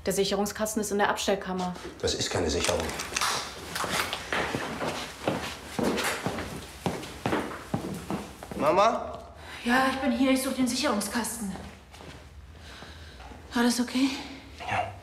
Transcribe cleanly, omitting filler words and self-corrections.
Der Sicherungskasten ist in der Abstellkammer. Das ist keine Sicherung. Mama? Ja, ich bin hier. Ich suche den Sicherungskasten. Alles okay? Ja.